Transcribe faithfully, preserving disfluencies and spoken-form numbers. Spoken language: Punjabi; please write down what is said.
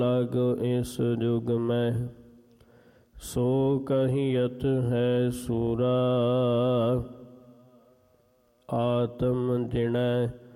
लग इस जुग में सो कहियत है सूरा। आत्म जिणै